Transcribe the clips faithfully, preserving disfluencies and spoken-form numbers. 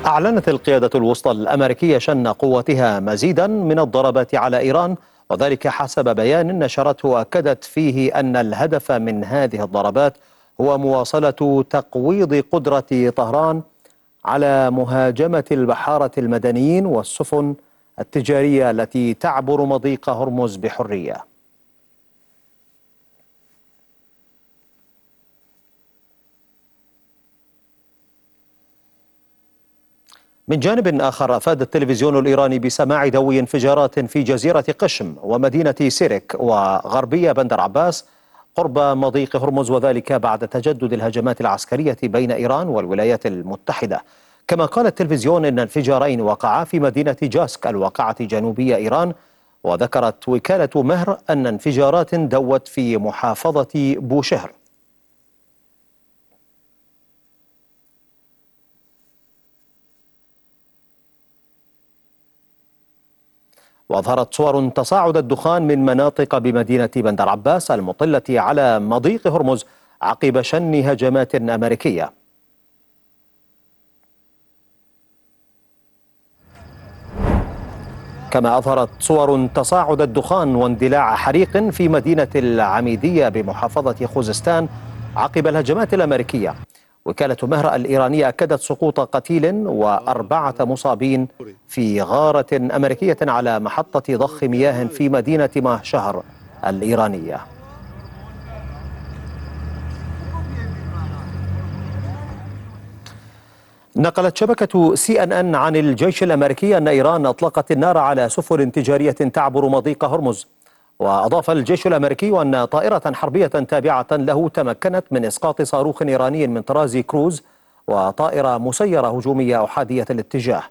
أعلنت القيادة الوسطى الأمريكية شن قوتها مزيدا من الضربات على إيران، وذلك حسب بيان نشرته أكدت فيه أن الهدف من هذه الضربات هو مواصلة تقويض قدرة طهران على مهاجمة البحارة المدنيين والسفن التجارية التي تعبر مضيق هرمز بحرية. من جانب آخر، أفاد التلفزيون الإيراني بسماع دوي انفجارات في جزيرة قشم ومدينة سيرك وغربية بندر عباس قرب مضيق هرمز، وذلك بعد تجدد الهجمات العسكرية بين إيران والولايات المتحدة. كما قال التلفزيون إن انفجارين وقعا في مدينة جاسك الواقعة جنوبية إيران، وذكرت وكالة مهر أن انفجارات دوت في محافظة بوشهر. وأظهرت صور تصاعد الدخان من مناطق بمدينة بندر عباس المطلة على مضيق هرمز عقب شن هجمات أمريكية. كما أظهرت صور تصاعد الدخان واندلاع حريق في مدينة العميدية بمحافظة خوزستان عقب الهجمات الأمريكية. وكالة مهر الإيرانية أكدت سقوط قتيل وأربعة مصابين في غارة أمريكية على محطة ضخ مياه في مدينة ماهشهر الإيرانية. نقلت شبكة سي ان ان عن الجيش الأمريكي أن إيران أطلقت النار على سفن تجارية تعبر مضيق هرمز. وأضاف الجيش الأمريكي أن طائرة حربية تابعة له تمكنت من إسقاط صاروخ إيراني من طراز كروز وطائرة مسيرة هجومية أحادية الاتجاه.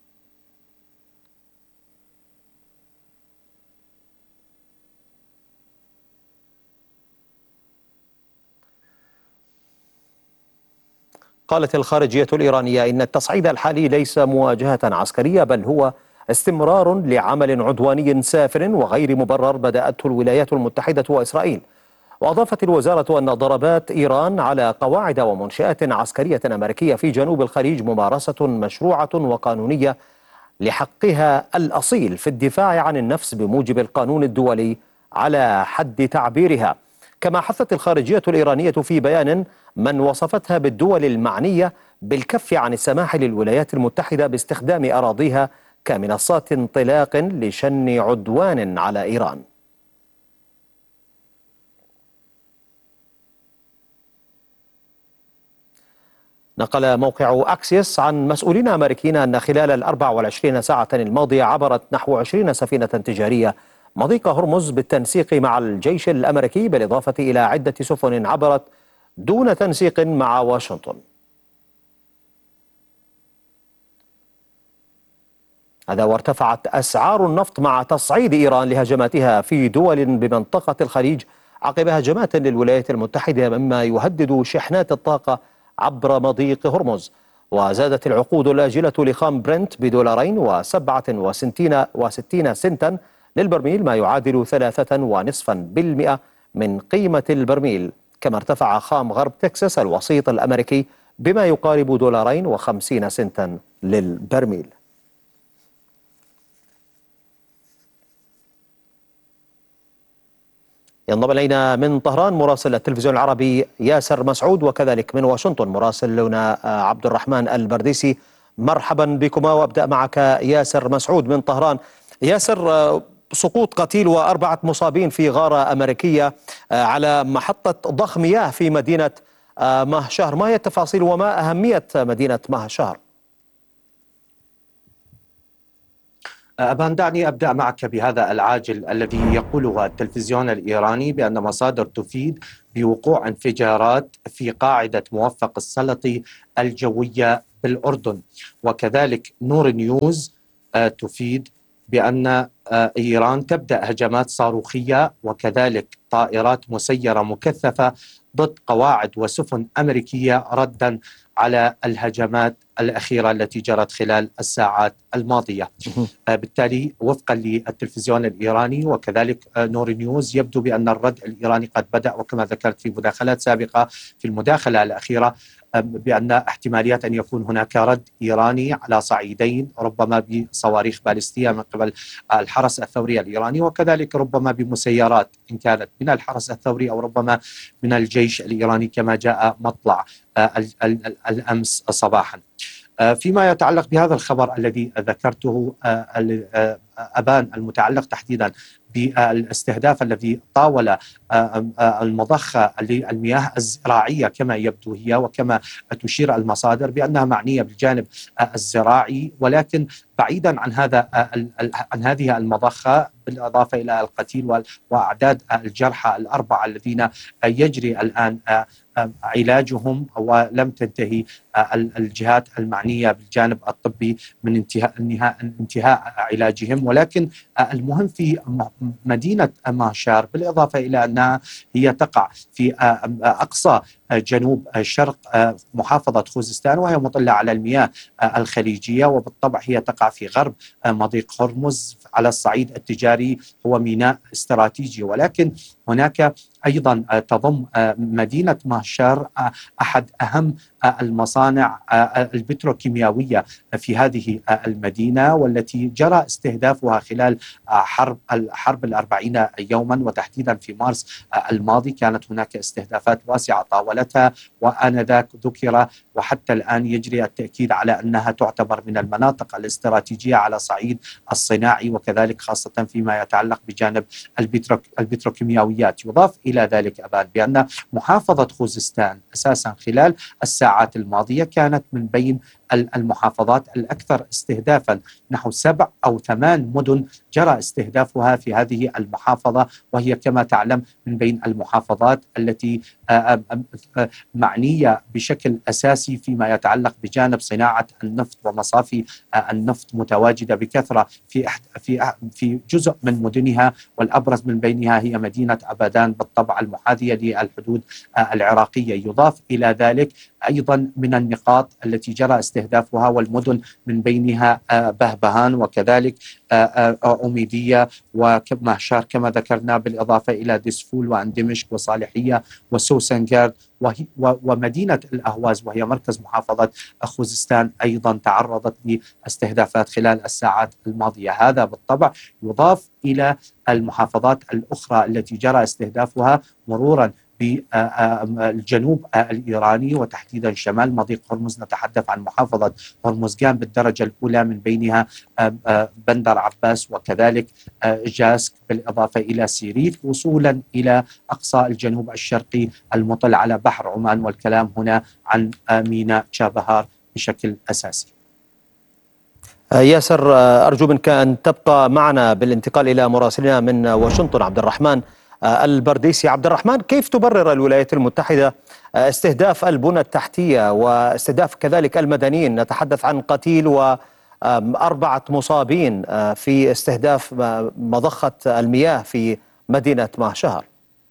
قالت الخارجية الإيرانية إن التصعيد الحالي ليس مواجهة عسكرية، بل هو استمرار لعمل عدواني سافر وغير مبرر بدأته الولايات المتحدة وإسرائيل. وأضافت الوزارة أن ضربات إيران على قواعد ومنشآت عسكرية أمريكية في جنوب الخليج ممارسة مشروعة وقانونية لحقها الأصيل في الدفاع عن النفس بموجب القانون الدولي على حد تعبيرها. كما حثت الخارجية الإيرانية في بيان من وصفتها بالدول المعنية بالكف عن السماح للولايات المتحدة باستخدام أراضيها كمنصات انطلاق لشن عدوان على إيران. نقل موقع أكسيس عن مسؤولين أمريكيين أن خلال الأربع والعشرين ساعة الماضية عبرت نحو عشرين سفينة تجارية مضيق هرمز بالتنسيق مع الجيش الأمريكي، بالإضافة إلى عدة سفن عبرت دون تنسيق مع واشنطن. هذا وارتفعت أسعار النفط مع تصعيد إيران لهجماتها في دول بمنطقة الخليج عقب هجمات للولايات المتحدة، مما يهدد شحنات الطاقة عبر مضيق هرمز. وزادت العقود الآجلة لخام برنت بدولارين وسبعة وستين وستين سنتا للبرميل، ما يعادل ثلاثة ونصفا بالمئة من قيمة البرميل. كما ارتفع خام غرب تكساس الوسيط الأمريكي بما يقارب دولارين وخمسين سنتا للبرميل. ينضم إلينا من طهران مراسل التلفزيون العربي ياسر مسعود، وكذلك من واشنطن مراسلنا عبد الرحمن البرديسي. مرحبا بكما، وابدأ معك ياسر مسعود من طهران. ياسر، سقوط قتيل وأربعة مصابين في غارة أمريكية على محطة ضخ مياه في مدينة ماهشهر، ما هي التفاصيل وما أهمية مدينة ماهشهر؟ أبان، دعني أبدأ معك بهذا العاجل الذي يقوله التلفزيون الإيراني بأن مصادر تفيد بوقوع انفجارات في قاعدة موفق السلطي الجوية بالأردن. وكذلك نور نيوز تفيد بأن إيران تبدأ هجمات صاروخية وكذلك طائرات مسيرة مكثفة ضد قواعد وسفن أمريكية ردا على الهجمات الأخيرة التي جرت خلال الساعات الماضية. بالتالي وفقا للتلفزيون الإيراني وكذلك نور نيوز يبدو بأن الرد الإيراني قد بدأ، وكما ذكرت في مداخلات سابقة في المداخلة الأخيرة بأن احتماليات أن يكون هناك رد إيراني على صعيدين، ربما بصواريخ باليستية من قبل الحرس الثوري الإيراني، وكذلك ربما بمسيرات إن كانت من الحرس الثوري أو ربما من الجيش الإيراني كما جاء مطلع الأمس صباحا. فيما يتعلق بهذا الخبر الذي ذكرته أبان، المتعلق تحديدا بالاستهداف الذي طاول المضخة للمياه الزراعية كما يبدو هي وكما تشير المصادر بأنها معنية بالجانب الزراعي، ولكن بعيدا عن هذا عن هذه المضخة، بالإضافة إلى القتيل وأعداد الجرحى الأربعة الذين يجري الآن علاجهم ولم تنتهي الجهات المعنية بالجانب الطبي من انتهاء انتهاء علاجهم. ولكن المهم في مدينة ماشار، بالإضافة إلى أنها هي تقع في أقصى جنوب شرق محافظة خوزستان، وهي مطلة على المياه الخليجية، وبالطبع هي تقع في غرب مضيق هرمز على الصعيد التجاري، هو ميناء استراتيجي. ولكن هناك أيضا تضم مدينة ماشار أحد أهم المصانع البتروكيماوية في هذه المدينة، والتي جرى استهدافها خلال حرب الحرب الأربعين يوما، وتحديدا في مارس الماضي كانت هناك استهدافات واسعة طاولتها، وآنذاك ذكر وحتى الآن يجري التأكيد على أنها تعتبر من المناطق الاستراتيجية على صعيد الصناعي، وكذلك خاصة فيما يتعلق بجانب البتروك البتروكيماويات. يضاف إلى ذلك أبان بأن محافظة خوزستان أساسا خلال الساعات الماضية كانت من بين المحافظات الأكثر استهدافا، نحو سبع أو ثمان مدن جرى استهدافها في هذه المحافظة، وهي كما تعلم من بين المحافظات التي معنية بشكل أساسي فيما يتعلق بجانب صناعة النفط ومصافي النفط متواجدة بكثرة في في في جزء من مدنها، والأبرز من بينها هي مدينة أبادان بالطبع المحاذية للحدود العراقية. يضاف إلى ذلك أيضا من النقاط التي جرى استهدافها والمدن من بينها بهبهان وكذلك أوميدية ومهشار كما ذكرنا، بالإضافة إلى دسفول وأندمشق وصالحية وسوسنغارد ومدينة الأهواز وهي مركز محافظة خوزستان أيضا تعرضت لاستهدافات خلال الساعات الماضية. هذا بالطبع يضاف إلى المحافظات الأخرى التي جرى استهدافها مرورا بالجنوب الإيراني وتحديدا شمال مضيق هرمز. نتحدث عن محافظة هرمزغان بالدرجة الأولى من بينها بندر عباس وكذلك جاسك، بالإضافة إلى سيريف، وصولا إلى أقصى الجنوب الشرقي المطل على بحر عمان، والكلام هنا عن ميناء تشابهار بشكل أساسي. ياسر، أرجو منك أن تبقى معنا بالانتقال إلى مراسلنا من واشنطن عبد الرحمن البرديسي. عبد الرحمن، كيف تبرر الولايات المتحدة استهداف البنى التحتية واستهداف كذلك المدنيين؟ نتحدث عن قتيل وأربعة مصابين في استهداف مضخة المياه في مدينة ماشار.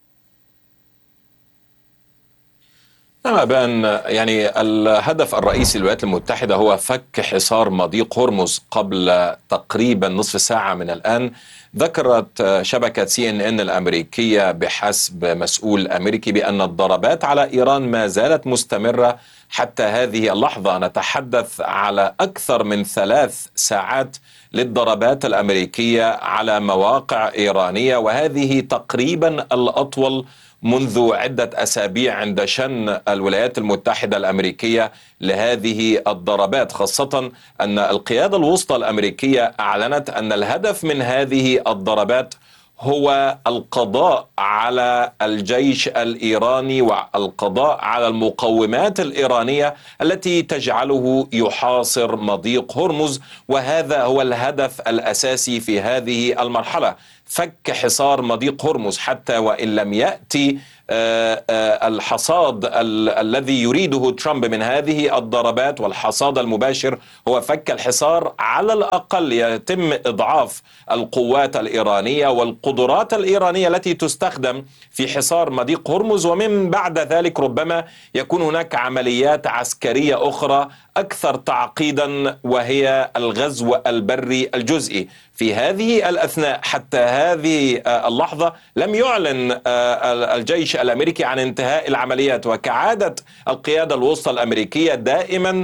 نعم أبان، يعني الهدف الرئيسي للولايات المتحدة هو فك حصار مضيق هرمز. قبل تقريبا نصف ساعة من الآن ذكرت شبكة سي إن إن الأمريكية بحسب مسؤول أمريكي بأن الضربات على إيران ما زالت مستمرة حتى هذه اللحظة. نتحدث على أكثر من ثلاث ساعات للضربات الأمريكية على مواقع إيرانية، وهذه تقريبا الأطول منذ عدة أسابيع عند شن الولايات المتحدة الأمريكية لهذه الضربات، خاصة أن القيادة الوسطى الأمريكية أعلنت أن الهدف من هذه الضربات هو القضاء على الجيش الإيراني والقضاء على المقومات الإيرانية التي تجعله يحاصر مضيق هرمز، وهذا هو الهدف الأساسي في هذه المرحلة، فك حصار مضيق هرمز، حتى وإن لم يأتي الحصاد الذي يريده ترامب من هذه الضربات، والحصاد المباشر هو فك الحصار. على الأقل يتم إضعاف القوات الإيرانية والقدرات الإيرانية التي تستخدم في حصار مضيق هرمز، ومن بعد ذلك ربما يكون هناك عمليات عسكرية أخرى أكثر تعقيدا، وهي الغزو البري الجزئي. في هذه الأثناء حتى هذه اللحظة لم يعلن الجيش الأمريكي عن انتهاء العمليات. وكعادة القيادة الوسطى الأمريكية دائما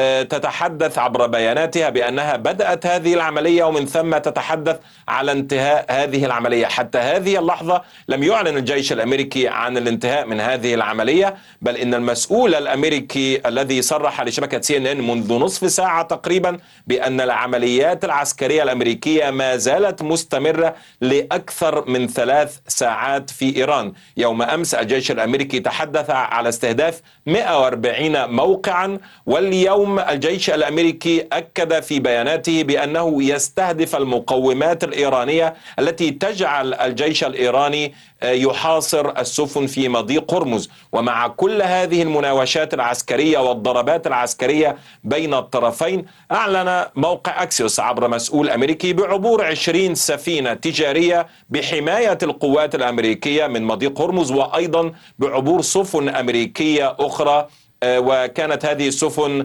تتحدث عبر بياناتها بأنها بدأت هذه العملية ومن ثم تتحدث على انتهاء هذه العملية. حتى هذه اللحظة لم يعلن الجيش الأمريكي عن الانتهاء من هذه العملية، بل إن المسؤول الأمريكي الذي صرح لشبكة سي إن إن منذ نصف ساعة تقريبا بأن العمليات العسكرية الأمريكية ما زالت مستمرة لأكثر من ثلاث ساعات في إيران. يوم أمس الجيش الأمريكي تحدث على استهداف مئة وأربعين موقعا، واليوم الجيش الأمريكي أكد في بياناته بأنه يستهدف المقومات الإيرانية التي تجعل الجيش الإيراني يحاصر السفن في مضيق هرمز. ومع كل هذه المناوشات العسكرية والضربات العسكرية بين الطرفين، أعلن موقع أكسيوس عبر مسؤول أمريكي بعبور عشرين سفينة تجارية بحماية القوات الأمريكية من مضيق هرمز، وأيضا بعبور سفن أمريكية أخرى، وكانت هذه السفن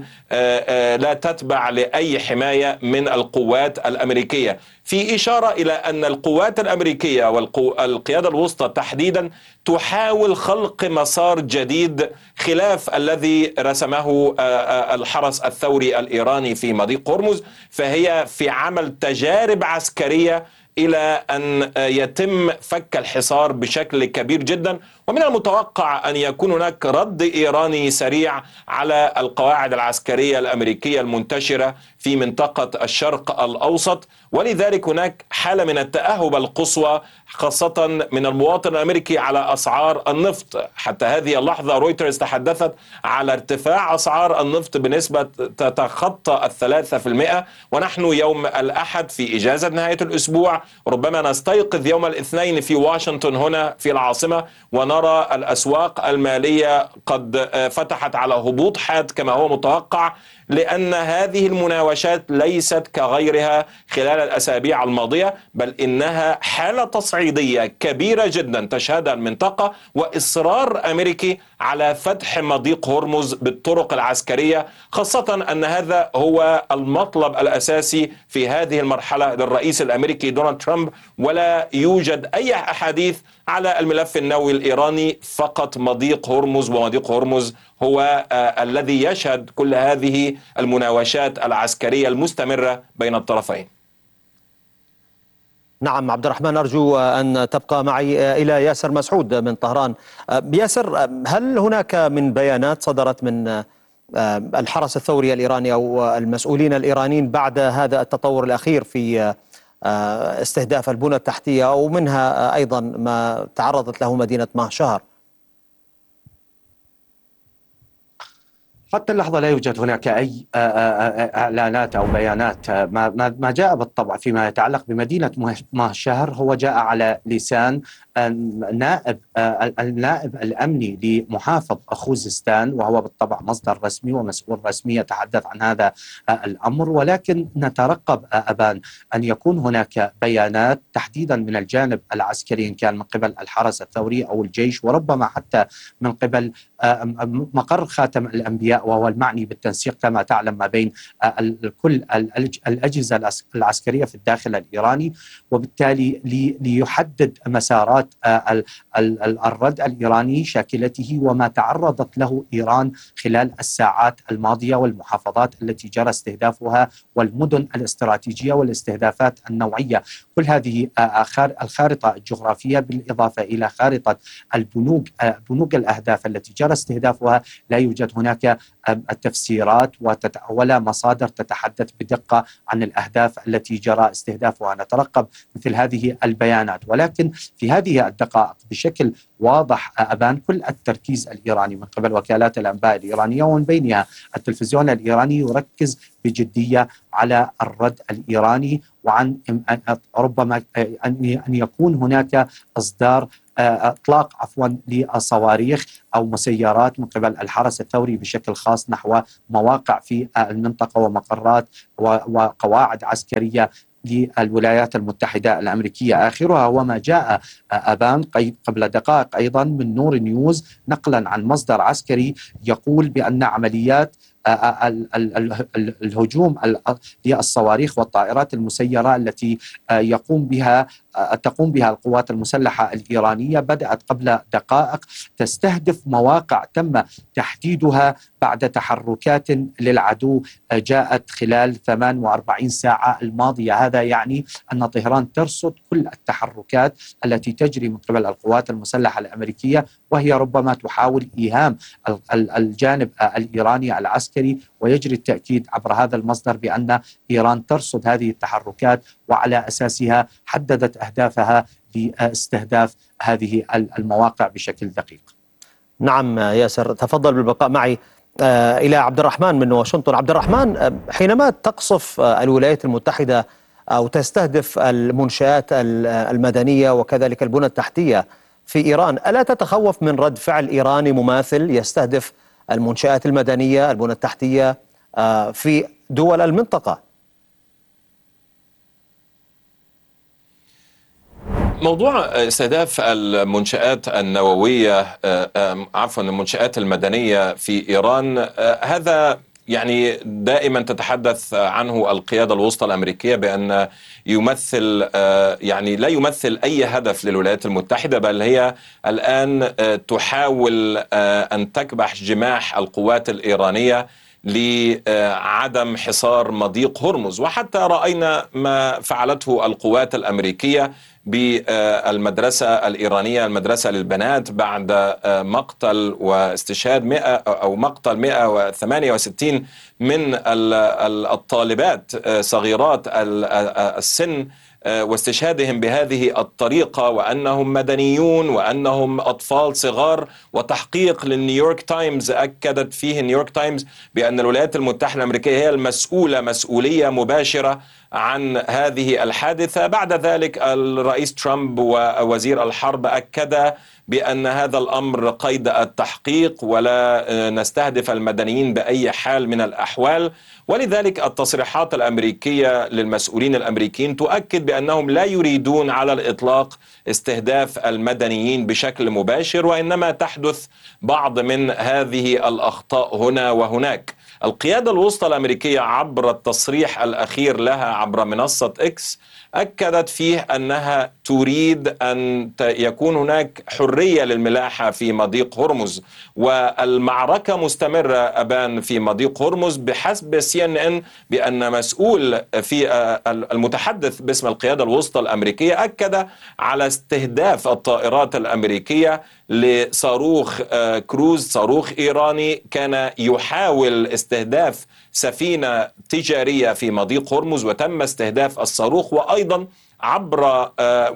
لا تتبع لأي حماية من القوات الأمريكية، في إشارة إلى أن القوات الأمريكية والقيادة الوسطى تحديدا تحاول خلق مسار جديد خلاف الذي رسمه الحرس الثوري الإيراني في مضيق هرمز. فهي في عمل تجارب عسكرية إلى أن يتم فك الحصار بشكل كبير جدا، ومن المتوقع أن يكون هناك رد إيراني سريع على القواعد العسكرية الأمريكية المنتشرة في منطقة الشرق الأوسط. ولذلك هناك حالة من التأهب القصوى خاصة من المواطن الأمريكي على أسعار النفط. حتى هذه اللحظة رويترز تحدثت على ارتفاع أسعار النفط بنسبة تتخطى الثلاثة في المئة، ونحن يوم الأحد في إجازة نهاية الأسبوع ربما نستيقظ يوم الاثنين في واشنطن هنا في العاصمة ونرى الأسواق المالية قد فتحت على هبوط حاد كما هو متوقع، لأن هذه المناوشات ليست كغيرها خلال الأسابيع الماضية، بل إنها حالة تصعيدية كبيرة جدا تشهدها المنطقة، وإصرار أمريكي على فتح مضيق هرمز بالطرق العسكرية، خاصة أن هذا هو المطلب الأساسي في هذه المرحلة للرئيس الأمريكي دونالد ترامب، ولا يوجد أي أحاديث على الملف النووي الإيراني، فقط مضيق هرمز. ومضيق هرمز هو آه الذي يشهد كل هذه المناوشات العسكرية المستمرة بين الطرفين. نعم عبد الرحمن، أرجو أن تبقى معي إلى ياسر مسعود من طهران. ياسر، هل هناك من بيانات صدرت من الحرس الثوري الإيراني أو المسؤولين الإيرانيين بعد هذا التطور الأخير في استهداف البنى التحتية، ومنها أيضا ما تعرضت له مدينة مهشهر؟ حتى اللحظة لا يوجد هناك أي إعلانات أو بيانات. ما جاء بالطبع فيما يتعلق بمدينة مهشهر هو جاء على لسان النائب النائب الأمني لمحافظ خوزستان، وهو بالطبع مصدر رسمي ومسؤول رسمي يتحدث عن هذا الأمر. ولكن نترقب أبان أن يكون هناك بيانات تحديدا من الجانب العسكري، إن كان من قبل الحرس الثوري أو الجيش، وربما حتى من قبل مقر خاتم الأنبياء وهو المعني بالتنسيق كما تعلم ما بين كل الأجهزة العسكرية في الداخل الإيراني، وبالتالي ليحدد مسارات الرد الإيراني، شاكلته وما تعرضت له إيران خلال الساعات الماضية والمحافظات التي جرى استهدافها والمدن الاستراتيجية والاستهدافات النوعية. كل هذه الخارطة الجغرافية بالإضافة إلى خارطة البنوك بنوك الأهداف التي جرى استهدافها، لا يوجد هناك التفسيرات ولا مصادر تتحدث بدقة عن الأهداف التي جرى استهدافها. نترقب مثل هذه البيانات، ولكن في هذه الدقائق بشكل واضح أبان كل التركيز الإيراني من قبل وكالات الأنباء الإيرانية ومن بينها التلفزيون الإيراني يركز بجدية على الرد الإيراني، وعن ربما أن يكون هناك إصدار اطلاق عفوا للصواريخ او مسيرات من قبل الحرس الثوري بشكل خاص نحو مواقع في المنطقه ومقرات وقواعد عسكريه للولايات المتحده الامريكيه. اخرها وما جاء ابان قبل دقائق ايضا من نور نيوز نقلا عن مصدر عسكري يقول بان عمليات الهجوم للصواريخ والطائرات المسيرة التي يقوم بها تقوم بها القوات المسلحة الإيرانية بدأت قبل دقائق تستهدف مواقع تم تحديدها بعد تحركات للعدو جاءت خلال ثمان وأربعين ساعة الماضية. هذا يعني أن طهران ترصد كل التحركات التي تجري من قبل القوات المسلحة الأمريكية، وهي ربما تحاول إيهام الجانب الإيراني العسكري، ويجري التأكيد عبر هذا المصدر بأن إيران ترصد هذه التحركات وعلى أساسها حددت أهدافها لاستهداف هذه المواقع بشكل دقيق. نعم ياسر، تفضل بالبقاء معي. آه إلى عبد الرحمن من واشنطن. عبد الرحمن، آه حينما تقصف آه الولايات المتحدة أو تستهدف المنشآت المدنية وكذلك البنى التحتية في إيران، ألا تتخوف من رد فعل إيراني مماثل يستهدف المنشآت المدنية البنى التحتية آه في دول المنطقة؟ موضوع استهداف المنشآت النووية عفوا المنشآت المدنية في إيران، هذا يعني دائما تتحدث عنه القيادة الوسطى الأمريكية بأن يمثل يعني لا يمثل أي هدف للولايات المتحدة، بل هي الآن تحاول أن تكبح جماح القوات الإيرانية لعدم حصار مضيق هرمز. وحتى رأينا ما فعلته القوات الأمريكية بالمدرسة الإيرانية، المدرسة للبنات، بعد مقتل واستشهاد مئة أو مقتل مئة وثمانية وستين من الطالبات صغيرات السن، واستشهادهم بهذه الطريقة وأنهم مدنيون وأنهم أطفال صغار. وتحقيق للنيويورك تايمز أكدت فيه النيويورك تايمز بأن الولايات المتحدة الأمريكية هي المسؤولة مسؤولية مباشرة عن هذه الحادثة. بعد ذلك الرئيس ترامب ووزير الحرب أكد بأن هذا الأمر قيد التحقيق ولا نستهدف المدنيين بأي حال من الأحوال. ولذلك التصريحات الأمريكية للمسؤولين الأمريكيين تؤكد بأنهم لا يريدون على الإطلاق استهداف المدنيين بشكل مباشر، وإنما تحدث بعض من هذه الأخطاء هنا وهناك. القيادة الوسطى الأمريكية عبر التصريح الأخير لها عبر منصة إكس أكدت فيه أنها تريد أن يكون هناك حرية للملاحة في مضيق هرمز، والمعركة مستمرة أبان في مضيق هرمز بحسب سي إن إن بأن مسؤول في المتحدث باسم القيادة الوسطى الأمريكية أكد على استهداف الطائرات الأمريكية لصاروخ كروز، صاروخ إيراني كان يحاول استهداف سفينة تجارية في مضيق هرمز وتم استهداف الصاروخ. وأيضا عبر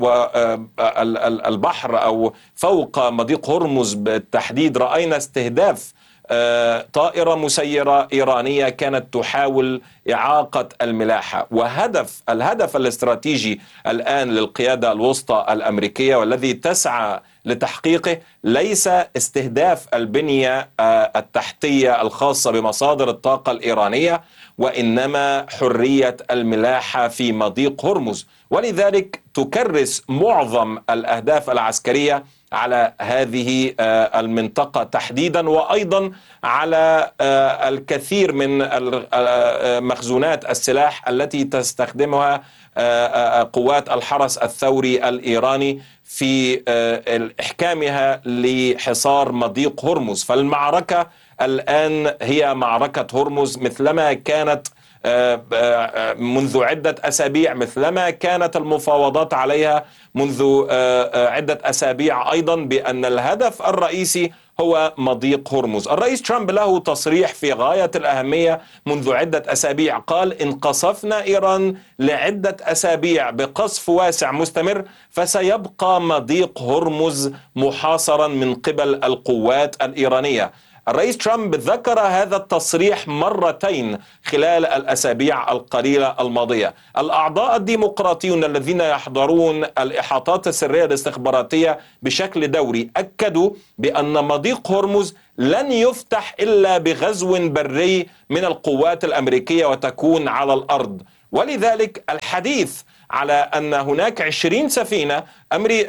البحر أو فوق مضيق هرمز بالتحديد رأينا استهداف طائرة مسيرة إيرانية كانت تحاول إعاقة الملاحة. وهدف الهدف الاستراتيجي الآن للقيادة الوسطى الأمريكية والذي تسعى لتحقيقه ليس استهداف البنية التحتية الخاصة بمصادر الطاقة الإيرانية، وإنما حرية الملاحة في مضيق هرمز. ولذلك تكرس معظم الأهداف العسكرية على هذه المنطقة تحديدا، وأيضا على الكثير من مخزونات السلاح التي تستخدمها قوات الحرس الثوري الإيراني في إحكامها لحصار مضيق هرمز. فالمعركة الآن هي معركة هرمز مثلما كانت منذ عدة أسابيع، مثلما كانت المفاوضات عليها منذ عدة أسابيع أيضا، بأن الهدف الرئيسي هو مضيق هرمز. الرئيس ترامب له تصريح في غاية الأهمية منذ عدة أسابيع، قال إن قصفنا إيران لعدة أسابيع بقصف واسع مستمر فسيبقى مضيق هرمز محاصرا من قبل القوات الإيرانية. الرئيس ترامب ذكر هذا التصريح مرتين خلال الأسابيع القليلة الماضية. الأعضاء الديمقراطيون الذين يحضرون الإحاطات السرية الاستخباراتية بشكل دوري أكدوا بأن مضيق هرمز لن يفتح إلا بغزو بري من القوات الأمريكية وتكون على الأرض. ولذلك الحديث على أن هناك عشرين سفينة أمري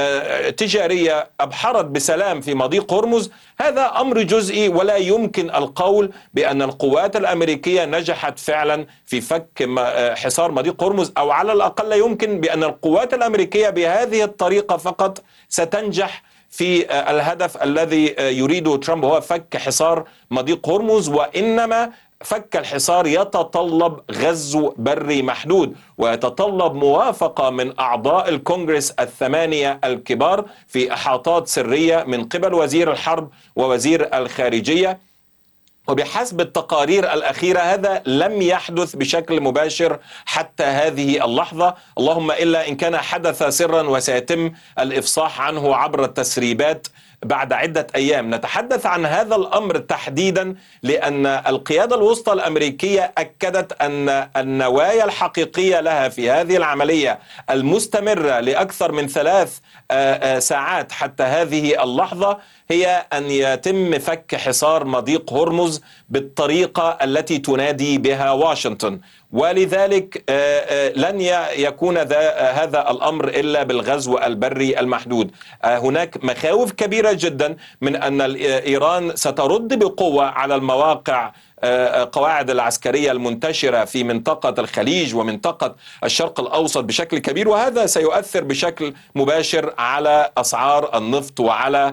تجارية أبحرت بسلام في مضيق هرمز، هذا أمر جزئي، ولا يمكن القول بأن القوات الأمريكية نجحت فعلا في فك حصار مضيق هرمز، أو على الأقل لا يمكن بأن القوات الأمريكية بهذه الطريقة فقط ستنجح في الهدف الذي يريده ترامب، هو فك حصار مضيق هرمز. وإنما فك الحصار يتطلب غزو بري محدود، ويتطلب موافقة من أعضاء الكونغرس الثمانية الكبار في إحاطات سرية من قبل وزير الحرب ووزير الخارجية. وبحسب التقارير الأخيرة هذا لم يحدث بشكل مباشر حتى هذه اللحظة، اللهم إلا إن كان حدث سرا وسيتم الإفصاح عنه عبر التسريبات بعد عدة أيام. نتحدث عن هذا الأمر تحديدا لأن القيادة الوسطى الأمريكية أكدت أن النوايا الحقيقية لها في هذه العملية المستمرة لأكثر من ثلاث ساعات حتى هذه اللحظة هي أن يتم فك حصار مضيق هرمز بالطريقة التي تنادي بها واشنطن، ولذلك لن يكون هذا الأمر إلا بالغزو البري المحدود. هناك مخاوف كبيرة جدا من أن إيران سترد بقوة على المواقع قواعد العسكرية المنتشرة في منطقة الخليج ومنطقة الشرق الأوسط بشكل كبير، وهذا سيؤثر بشكل مباشر على أسعار النفط وعلى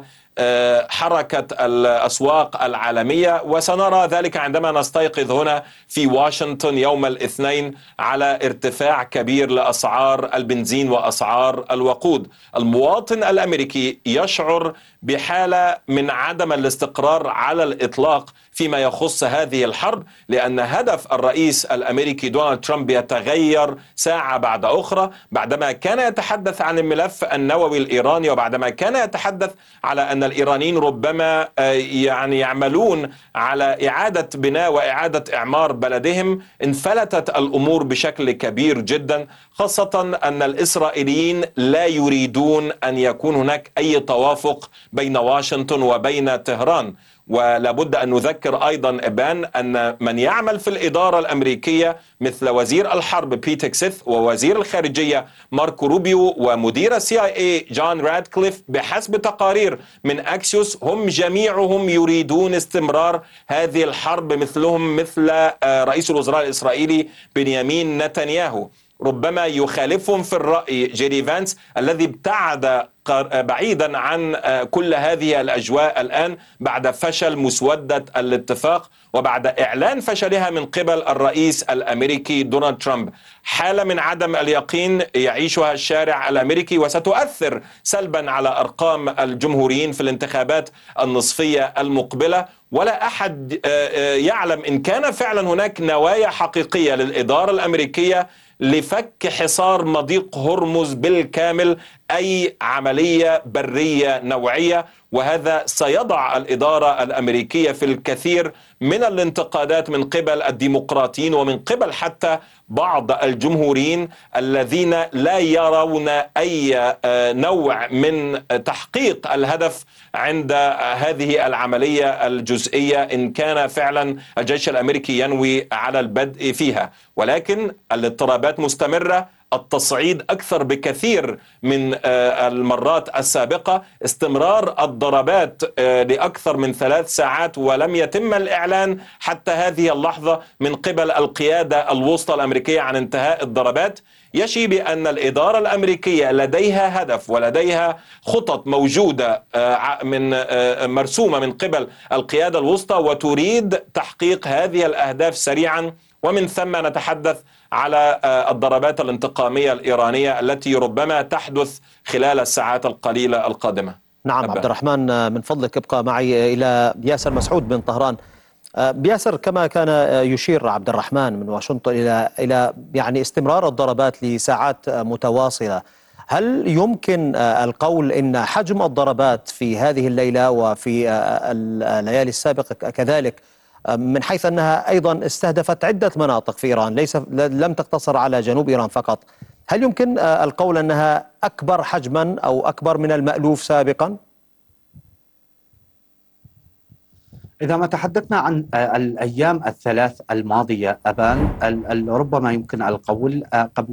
حركة الأسواق العالمية. وسنرى ذلك عندما نستيقظ هنا في واشنطن يوم الاثنين على ارتفاع كبير لأسعار البنزين وأسعار الوقود. المواطن الأمريكي يشعر بحالة من عدم الاستقرار على الإطلاق فيما يخص هذه الحرب، لأن هدف الرئيس الأمريكي دونالد ترامب يتغير ساعة بعد أخرى، بعدما كان يتحدث عن الملف النووي الإيراني، وبعدما كان يتحدث على أن الإيرانيين ربما يعني يعملون على إعادة بناء وإعادة إعمار بلدهم، انفلتت الأمور بشكل كبير جدا، خاصة أن الإسرائيليين لا يريدون أن يكون هناك أي توافق بين واشنطن وبين طهران. ولابد أن نذكر أيضا إبان أن من يعمل في الإدارة الأمريكية مثل وزير الحرب بيت هيكسيث ووزير الخارجية ماركو روبيو ومدير السي آي إيه جون رادكليف بحسب تقارير من أكسيوس هم جميعهم يريدون استمرار هذه الحرب، مثلهم مثل رئيس الوزراء الإسرائيلي بنيامين نتنياهو. ربما يخالفهم في الرأي جيري فانس الذي ابتعد بعيدا عن كل هذه الأجواء الآن بعد فشل مسودة الاتفاق وبعد إعلان فشلها من قبل الرئيس الأمريكي دونالد ترامب. حالة من عدم اليقين يعيشها الشارع الأمريكي وستؤثر سلبا على أرقام الجمهوريين في الانتخابات النصفية المقبلة. ولا أحد يعلم إن كان فعلا هناك نوايا حقيقية للإدارة الأمريكية لفك حصار مضيق هرمز بالكامل، أي عملية برية نوعية، وهذا سيضع الإدارة الأمريكية في الكثير من الانتقادات من قبل الديمقراطيين ومن قبل حتى بعض الجمهوريين الذين لا يرون أي نوع من تحقيق الهدف عند هذه العملية الجزئية إن كان فعلا الجيش الأمريكي ينوي على البدء فيها. ولكن الاضطرابات مستمرة، التصعيد أكثر بكثير من المرات السابقة، استمرار الضربات لأكثر من ثلاث ساعات ولم يتم الإعلان حتى هذه اللحظة من قبل القيادة الوسطى الأمريكية عن انتهاء الضربات، يشي بأن الإدارة الأمريكية لديها هدف ولديها خطط موجودة من مرسومة من قبل القيادة الوسطى وتريد تحقيق هذه الأهداف سريعا. ومن ثم نتحدث على الضربات الانتقامية الإيرانية التي ربما تحدث خلال الساعات القليلة القادمة. نعم أبا. عبد الرحمن من فضلك ابقى معي إلى ياسر مسعود من طهران. ياسر، كما كان يشير عبد الرحمن من واشنطن إلى إلى يعني استمرار الضربات لساعات متواصلة، هل يمكن القول إن حجم الضربات في هذه الليلة وفي الليالي السابقة كذلك من حيث أنها أيضا استهدفت عدة مناطق في إيران، ليس لم تقتصر على جنوب إيران فقط، هل يمكن القول أنها أكبر حجما أو أكبر من المألوف سابقا؟ إذا ما تحدثنا عن الأيام الثلاث الماضية أبان، ربما يمكن القول قبل